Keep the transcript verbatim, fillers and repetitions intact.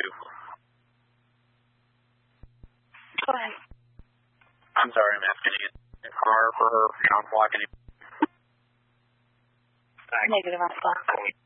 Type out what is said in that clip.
Go ahead. I'm sorry, I'm asking you. A car for her, ground block, any? Negative, I'm sorry.